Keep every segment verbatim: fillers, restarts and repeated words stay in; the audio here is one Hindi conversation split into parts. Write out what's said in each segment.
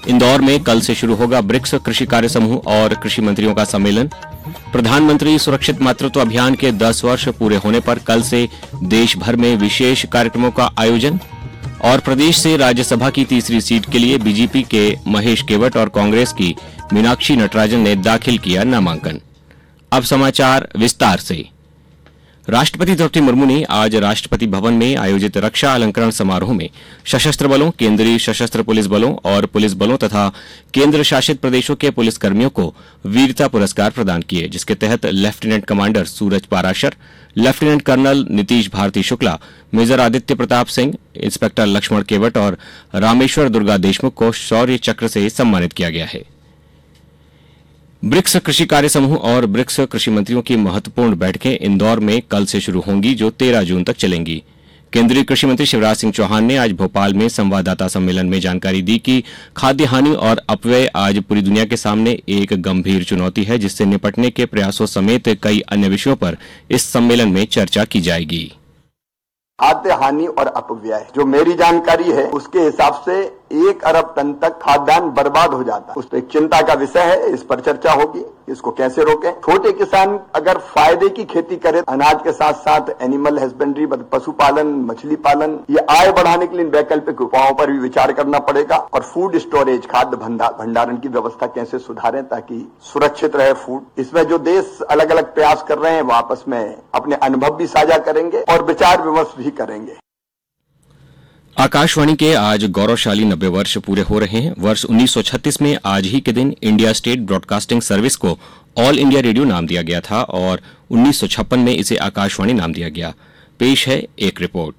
इंदौर में कल से शुरू होगा ब्रिक्स कृषि कार्य समूह और कृषि मंत्रियों का सम्मेलन। प्रधानमंत्री सुरक्षित मातृत्व अभियान के दस वर्ष पूरे होने पर कल से देश भर में विशेष कार्यक्रमों का आयोजन। और प्रदेश से राज्यसभा की तीसरी सीट के लिए बीजेपी के महेश केवट और कांग्रेस की मीनाक्षी नटराजन ने दाखिल किया नामांकन। अब समाचार विस्तार से। राष्ट्रपति द्रौपदी मुर्मू ने आज राष्ट्रपति भवन में आयोजित रक्षा अलंकरण समारोह में सशस्त्र बलों, केंद्रीय सशस्त्र पुलिस बलों और पुलिस बलों तथा केंद्र शासित प्रदेशों के पुलिसकर्मियों को वीरता पुरस्कार प्रदान किए, जिसके तहत लेफ्टिनेंट कमांडर सूरज Parashar, lieutenant colonel Nitish Bharti Shukla, major Aditya Pratap Singh, inspector Lakshman केवट और रामेश्वर दुर्गा देशमुख को शौर्य चक्र से सम्मानित किया गया है। ब्रिक्स कृषि कार्य समूह और ब्रिक्स कृषि मंत्रियों की महत्वपूर्ण बैठकें इंदौर में कल से शुरू होंगी, जो तेरह जून तक चलेंगी। केंद्रीय कृषि मंत्री शिवराज सिंह चौहान ने आज भोपाल में संवाददाता सम्मेलन में जानकारी दी कि खाद्य हानि और अपव्यय आज पूरी दुनिया के सामने एक गंभीर चुनौती है, जिससे निपटने के प्रयासों समेत कई अन्य विषयों पर इस सम्मेलन में चर्चा की जाएगी। खाद्य हानि और अपव्यय, जो मेरी जानकारी है उसके हिसाब से एक अरब टन तक खाद्यान्न बर्बाद हो जाता है। उस पर एक चिंता का विषय है, इस पर चर्चा होगी, इसको कैसे रोकें। छोटे किसान अगर फायदे की खेती करे, अनाज के साथ साथ एनिमल हस्बेंड्री, पशुपालन, मछली पालन, ये आय बढ़ाने के लिए वैकल्पिक उपायों पर भी विचार करना पड़ेगा। और फूड स्टोरेज, खाद्य भंडारण की व्यवस्था कैसे सुधारें ताकि सुरक्षित रहे फूड। इसमें जो देश अलग अलग प्रयास कर रहे हैं वो आपस में अपने अनुभव भी साझा करेंगे और विचार विमर्श भी करेंगे। आकाशवाणी के आज गौरवशाली नब्बे वर्ष पूरे हो रहे हैं। वर्ष उन्नीस सौ छत्तीस में आज ही के दिन इंडिया स्टेट ब्रॉडकास्टिंग सर्विस को ऑल इंडिया रेडियो नाम दिया गया था और उन्नीस सौ छप्पन में इसे आकाशवाणी नाम दिया गया। पेश है एक रिपोर्ट।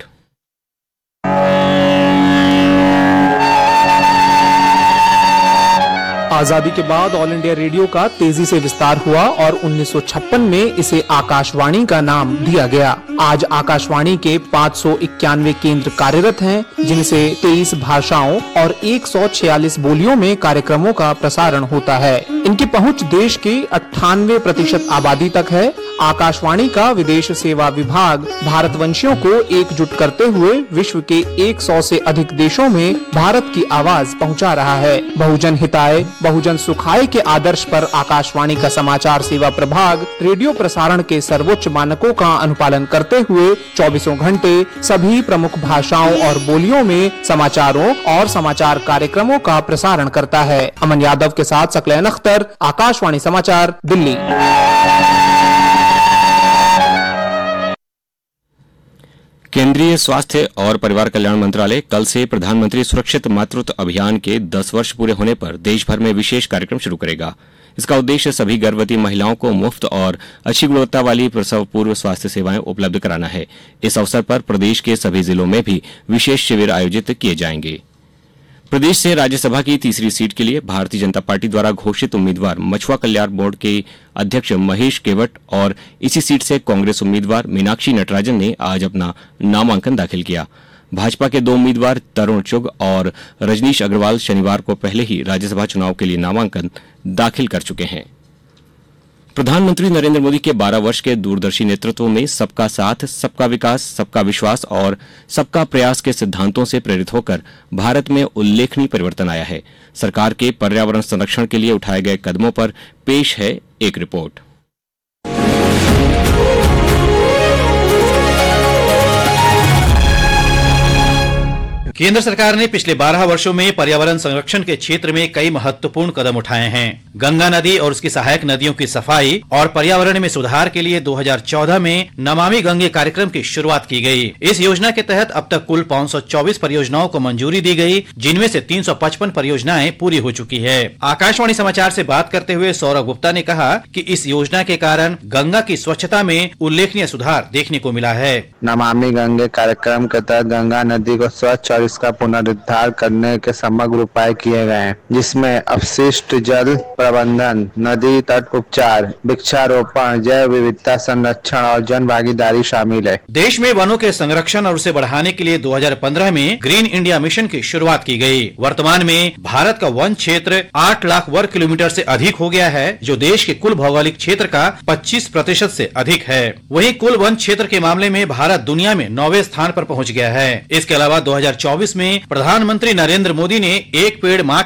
आजादी के बाद ऑल इंडिया रेडियो का तेजी से विस्तार हुआ और उन्नीस सौ छप्पन में इसे आकाशवाणी का नाम दिया गया। आज आकाशवाणी के पाँच सौ इक्यानवे केंद्र कार्यरत हैं, जिनसे तेईस भाषाओं और एक सौ छियालीस बोलियों में कार्यक्रमों का प्रसारण होता है। इनकी पहुंच देश के अट्ठानवे प्रतिशत आबादी तक है। आकाशवाणी का विदेश सेवा विभाग भारतवंशियों को एकजुट करते हुए विश्व के सौ से अधिक देशों में भारत की आवाज पहुंचा रहा है। बहुजन हिताय बहुजन सुखाय के आदर्श पर आकाशवाणी का समाचार सेवा प्रभाग रेडियो प्रसारण के सर्वोच्च मानकों का अनुपालन करते हुए चौबीसों घंटे सभी प्रमुख भाषाओं और बोलियों में समाचारों और समाचार कार्यक्रमों का प्रसारण करता है। अमन यादव के साथ सकलैन अख्तर, आकाशवाणी समाचार, दिल्ली। केंद्रीय स्वास्थ्य और परिवार कल्याण मंत्रालय कल से प्रधानमंत्री सुरक्षित मातृत्व अभियान के दस वर्ष पूरे होने पर देश भर में विशेष कार्यक्रम शुरू करेगा। इसका उद्देश्य सभी गर्भवती महिलाओं को मुफ्त और अच्छी गुणवत्ता वाली प्रसव पूर्व स्वास्थ्य सेवाएं उपलब्ध कराना है। इस अवसर पर प्रदेश के सभी जिलों में भी विशेष शिविर आयोजित किए जाएंगे। प्रदेश से राज्यसभा की तीसरी सीट के लिए भारतीय जनता पार्टी द्वारा घोषित उम्मीदवार मछुआ कल्याण बोर्ड के अध्यक्ष महेश केवट और इसी सीट से कांग्रेस उम्मीदवार मीनाक्षी नटराजन ने आज अपना नामांकन दाखिल किया। भाजपा के दो उम्मीदवार तरुण चुग और रजनीश अग्रवाल शनिवार को पहले ही राज्यसभा चुनाव के लिए नामांकन दाखिल कर चुके हैं। प्रधानमंत्री नरेंद्र मोदी के बारह वर्ष के दूरदर्शी नेतृत्व में सबका साथ, सबका विकास, सबका विश्वास और सबका प्रयास के सिद्धांतों से प्रेरित होकर भारत में उल्लेखनीय परिवर्तन आया है। सरकार के पर्यावरण संरक्षण के लिए उठाए गए कदमों पर पेश है एक रिपोर्ट। केंद्र सरकार ने पिछले बारह वर्षों में पर्यावरण संरक्षण के क्षेत्र में कई महत्वपूर्ण कदम उठाए हैं। गंगा नदी और उसकी सहायक नदियों की सफाई और पर्यावरण में सुधार के लिए दो हज़ार चौदह में नमामि गंगे कार्यक्रम की शुरुआत की गई। इस योजना के तहत अब तक कुल पाँच सौ चौबीस परियोजनाओं को मंजूरी दी गई, जिनमें से तीन सौ पचपन परियोजनाएं पूरी हो चुकी है। आकाशवाणी समाचार से बात करते हुए सौरभ गुप्ता ने कहा कि इस योजना के कारण गंगा की स्वच्छता में उल्लेखनीय सुधार देखने को मिला है। नमामि गंगे कार्यक्रम के तहत गंगा नदी को स्वच्छ और इसका पुनरुद्धार करने के समग्र उपाय किए गए हैं, जिसमें अपशिष्ट जल प्रबंधन, नदी तट उपचार, वृक्षारोपण, जैव विविधता संरक्षण और जन भागीदारी शामिल है। देश में वनों के संरक्षण और उसे बढ़ाने के लिए दो हज़ार पंद्रह में ग्रीन इंडिया मिशन की शुरुआत की गई। वर्तमान में भारत का वन क्षेत्र आठ लाख वर्ग किलोमीटर से अधिक हो गया है, जो देश के कुल भौगोलिक क्षेत्र का पच्चीस प्रतिशत से अधिक है। वहीं कुल वन क्षेत्र के मामले में भारत दुनिया में नौवें स्थान पर पहुंच गया है। इसके अलावा दो हज़ार चौबीस में प्रधानमंत्री नरेंद्र मोदी ने एक पेड़ मां